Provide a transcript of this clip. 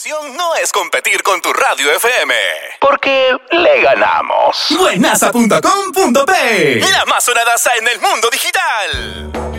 diversión no es competir con tu radio FM, porque le ganamos. Buenaza.com.p, la más sonadaza en el mundo digital.